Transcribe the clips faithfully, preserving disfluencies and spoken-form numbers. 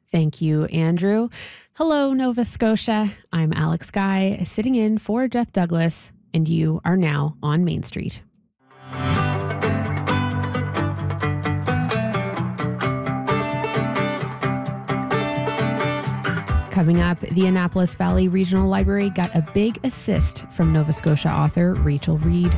Thank you, Andrew. Hello, Nova Scotia. I'm Alex Guy, sitting in for Jeff Douglas, and you are now on Main Street. Coming up, the Annapolis Valley Regional Library got a big assist from Nova Scotia author Rachel Reid.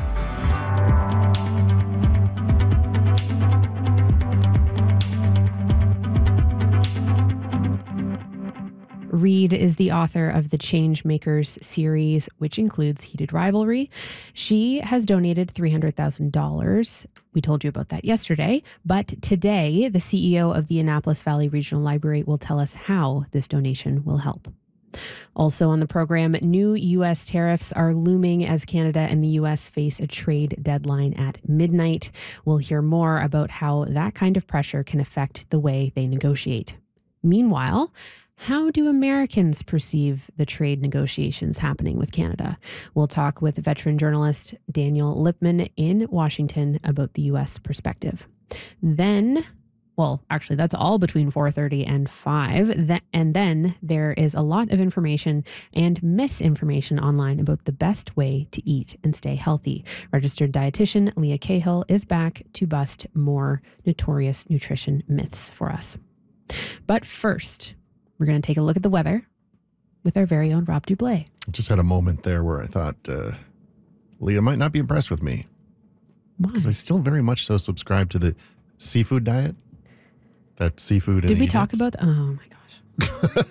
Reid is the author of the Changemakers series, which includes Heated Rivalry. She has donated three hundred thousand dollars. We told you about that yesterday, but today the C E O of the Annapolis Valley Regional Library will tell us how this donation will help. Also on the program, new U S tariffs are looming as Canada and the U S face a trade deadline at midnight. We'll hear more about how that kind of pressure can affect the way they negotiate. Meanwhile, how do Americans perceive the trade negotiations happening with Canada? We'll talk with veteran journalist Daniel Lipman in Washington about the U S perspective. Then, well, actually, that's all between four thirty and five. That, and then there is a lot of information and misinformation online about the best way to eat and stay healthy. Registered dietitian Leah Cahill is back to bust more notorious nutrition myths for us. But first, we're going to take a look at the weather with our very own Rob Dublé. I just had a moment there where I thought uh, Leah might not be impressed with me. Why? Because I still very much so subscribe to the seafood diet. That seafood. Did we talk about? The, oh my gosh.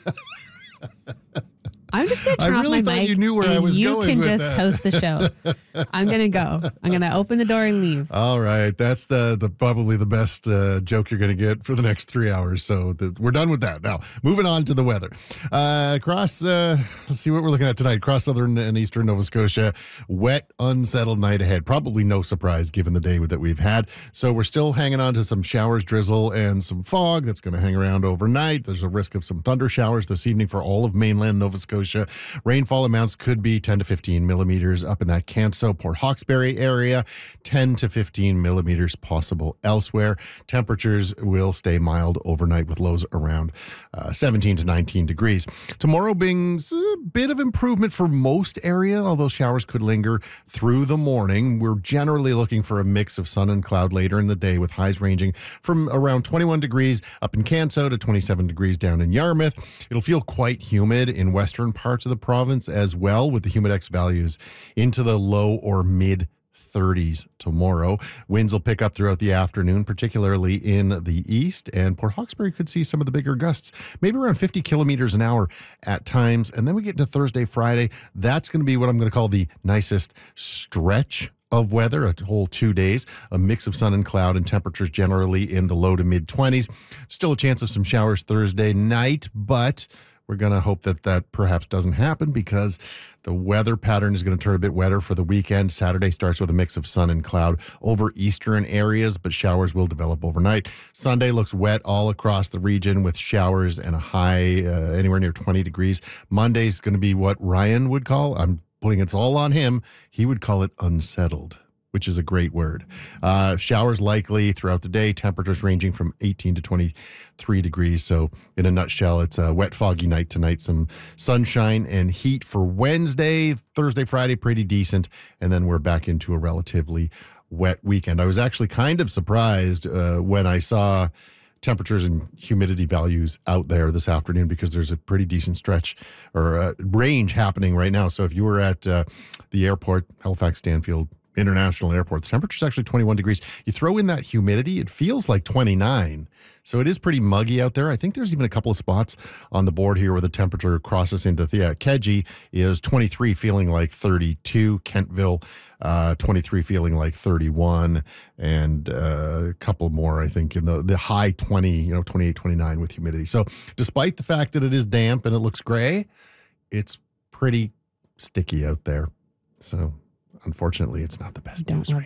I'm just going to turn I off really my thought mic you knew where and I was you going can with just that. host the show. I'm going to go. I'm going to open the door and leave. All right. That's the, the probably the best uh, joke you're going to get for the next three hours. So the, we're done with that. Now, moving on to the weather. Uh, across, uh, let's see what we're looking at tonight. Across southern and eastern Nova Scotia, wet, unsettled night ahead. Probably no surprise given the day that we've had. So we're still hanging on to some showers, drizzle, and some fog that's going to hang around overnight. There's a risk of some thunder showers this evening for all of mainland Nova Scotia. Rainfall amounts could be ten to fifteen millimeters up in that Canso, Port Hawkesbury area, ten to fifteen millimeters possible elsewhere. Temperatures will stay mild overnight with lows around uh, seventeen to nineteen degrees. Tomorrow brings a bit of improvement for most area, although showers could linger through the morning. We're generally looking for a mix of sun and cloud later in the day with highs ranging from around twenty-one degrees up in Canso to twenty-seven degrees down in Yarmouth. It'll feel quite humid in western parts of the province as well, with the humidex values into the low or mid thirties tomorrow. Winds will pick up throughout the afternoon, particularly in the east, and Port Hawkesbury could see some of the bigger gusts, maybe around fifty kilometers an hour at times. And then we get into Thursday, Friday. That's going to be what I'm going to call the nicest stretch of weather, a whole two days, a mix of sun and cloud, and temperatures generally in the low to mid twenties. Still a chance of some showers Thursday night, but we're going to hope that that perhaps doesn't happen because the weather pattern is going to turn a bit wetter for the weekend. Saturday starts with a mix of sun and cloud over eastern areas, but showers will develop overnight. Sunday looks wet all across the region with showers and a high uh, anywhere near twenty degrees. Monday's going to be what Ryan would call, I'm putting it all on him, he would call it unsettled, which is a great word. Uh, showers likely throughout the day, temperatures ranging from eighteen to twenty-three degrees. So in a nutshell, it's a wet, foggy night tonight. Some sunshine and heat for Wednesday, Thursday, Friday, pretty decent. And then we're back into a relatively wet weekend. I was actually kind of surprised uh, when I saw temperatures and humidity values out there this afternoon because there's a pretty decent stretch or uh, range happening right now. So if you were at uh, the airport, Halifax Stanfield International Airport, the temperature's actually twenty-one degrees. You throw in that humidity, it feels like twenty-nine. So it is pretty muggy out there. I think there's even a couple of spots on the board here where the temperature crosses into the Keji is twenty-three, feeling like thirty-two. Kentville, uh, twenty-three, feeling like thirty-one. And uh, a couple more, I think, in the, the high twenty, you know, twenty-eight, twenty-nine with humidity. So despite the fact that it is damp and it looks gray, it's pretty sticky out there. So unfortunately, it's not the best Don't news love right